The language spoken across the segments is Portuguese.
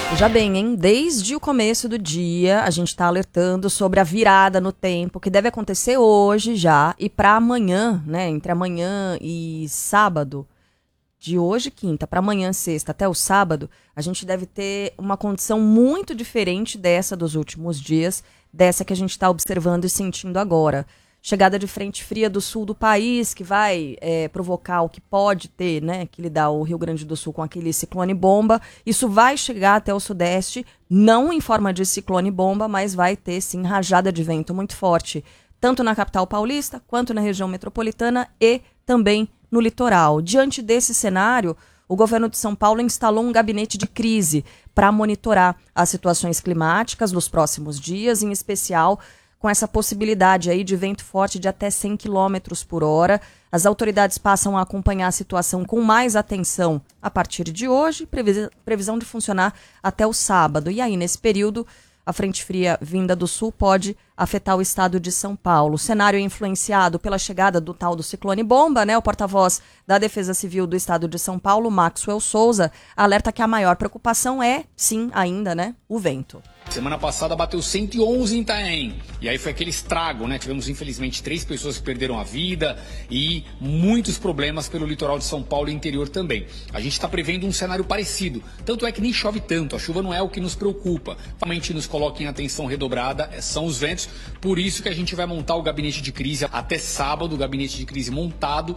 Já bem, hein? Desde o começo do dia, a gente está alertando sobre a virada no tempo, que deve acontecer hoje já, e para amanhã, né? Entre amanhã e sábado, de hoje, quinta, para amanhã, sexta, até o sábado, a gente deve ter uma condição muito diferente dessa dos últimos dias, dessa que a gente está observando e sentindo agora. Chegada de frente fria do sul do país, que vai provocar o que pode ter, né, que lidar o Rio Grande do Sul com aquele ciclone bomba. Isso vai chegar até o sudeste, não em forma de ciclone bomba, mas vai ter, sim, rajada de vento muito forte, tanto na capital paulista, quanto na região metropolitana e também no litoral. Diante desse cenário, o governo de São Paulo instalou um gabinete de crise para monitorar as situações climáticas nos próximos dias, em especial com essa possibilidade aí de vento forte de até 100 km por hora. As autoridades passam a acompanhar a situação com mais atenção a partir de hoje, previsão de funcionar até o sábado. E aí, nesse período, a frente fria vinda do sul pode afetar o estado de São Paulo. O cenário é influenciado pela chegada do tal do ciclone bomba, né? O porta-voz da Defesa Civil do estado de São Paulo, Maxwell Souza, alerta que a maior preocupação é, sim, ainda, né, o vento. Semana passada bateu 111 em Itaém, e aí foi aquele estrago, né? Tivemos, infelizmente, 3 pessoas que perderam a vida e muitos problemas pelo litoral de São Paulo e interior também. A gente está prevendo um cenário parecido, tanto é que nem chove tanto, a chuva não é o que nos preocupa. Realmente nos coloca em atenção redobrada, são os ventos, por isso que a gente vai montar o gabinete de crise até sábado, o gabinete de crise montado.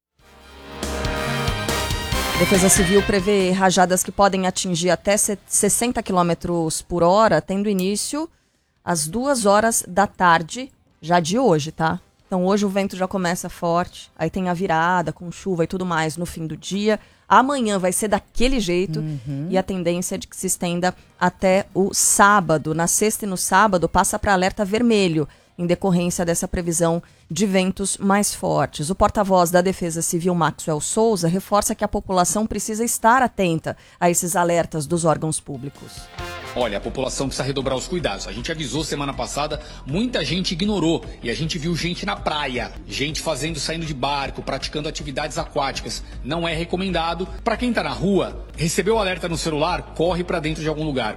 Defesa Civil prevê rajadas que podem atingir até 60 km por hora, tendo início às 2 horas da tarde, já de hoje, tá? Então hoje o vento já começa forte, aí tem a virada com chuva e tudo mais no fim do dia. Amanhã vai ser daquele jeito e a tendência é de que se estenda até o sábado. Na sexta e no sábado passa para alerta vermelho, em decorrência dessa previsão de ventos mais fortes. O porta-voz da Defesa Civil, Maxwell Souza, reforça que a população precisa estar atenta a esses alertas dos órgãos públicos. Olha, a população precisa redobrar os cuidados. A gente avisou semana passada, muita gente ignorou. E a gente viu gente na praia, gente saindo de barco, praticando atividades aquáticas. Não é recomendado. Para quem está na rua, recebeu o alerta no celular, corre para dentro de algum lugar.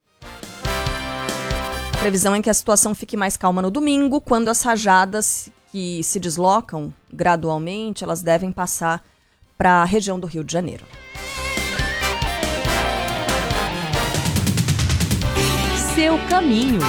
A previsão é que a situação fique mais calma no domingo, quando as rajadas que se deslocam gradualmente, elas devem passar para a região do Rio de Janeiro. Seu caminho.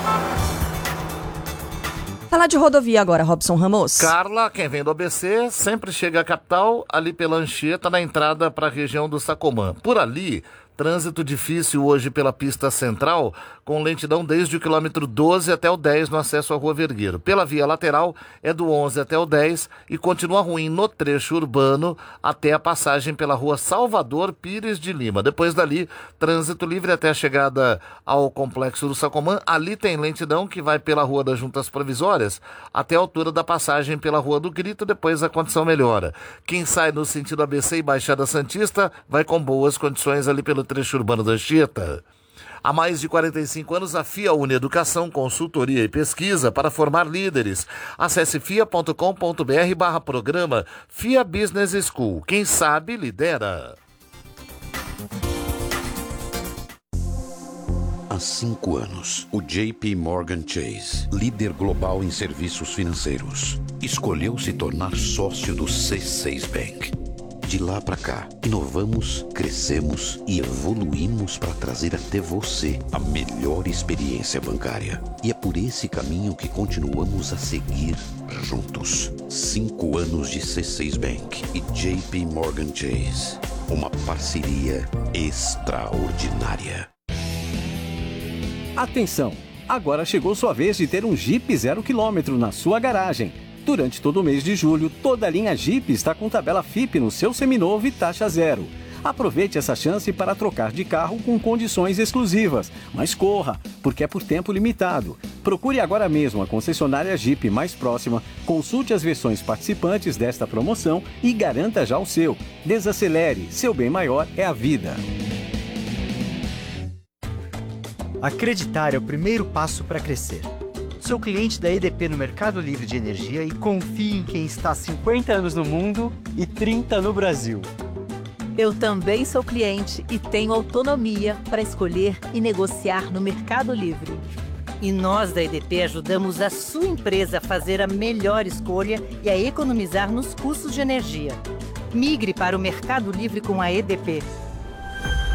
Falar de rodovia agora, Robson Ramos. Carla, quem vem do ABC sempre chega à capital, ali pela Anchieta, na entrada para a região do Sacomã. Por ali, trânsito difícil hoje pela pista central, com lentidão desde o quilômetro 12 até o 10 no acesso à Rua Vergueiro. Pela via lateral é do 11 até o 10 e continua ruim no trecho urbano até a passagem pela Rua Salvador Pires de Lima. Depois dali, trânsito livre até a chegada ao Complexo do Sacomã. Ali tem lentidão que vai pela Rua das Juntas Provisórias até a altura da passagem pela Rua do Grito, depois a condição melhora. Quem sai no sentido ABC e Baixada Santista vai com boas condições ali pelo trecho urbano da Anchieta. Há mais de 45 anos, a FIA une educação, consultoria e pesquisa para formar líderes. Acesse fia.com.br/programa FIA Business School. Quem sabe, lidera. Há 5 anos, o JP Morgan Chase, líder global em serviços financeiros, escolheu se tornar sócio do C6 Bank. De lá para cá, inovamos, crescemos e evoluímos para trazer até você a melhor experiência bancária. E é por esse caminho que continuamos a seguir juntos. 5 anos de C6 Bank e JP Morgan Chase. Uma parceria extraordinária. Atenção! Agora chegou sua vez de ter um Jeep 0 km na sua garagem. Durante todo o mês de julho, toda a linha Jeep está com tabela FIP no seu seminovo e taxa zero. Aproveite essa chance para trocar de carro com condições exclusivas. Mas corra, porque é por tempo limitado. Procure agora mesmo a concessionária Jeep mais próxima, consulte as versões participantes desta promoção e garanta já o seu. Desacelere, seu bem maior é a vida. Acreditar é o primeiro passo para crescer. Sou cliente da EDP no Mercado Livre de Energia e confio em quem está há 50 anos no mundo e 30 no Brasil. Eu também sou cliente e tenho autonomia para escolher e negociar no Mercado Livre. E nós da EDP ajudamos a sua empresa a fazer a melhor escolha e a economizar nos custos de energia. Migre para o Mercado Livre com a EDP.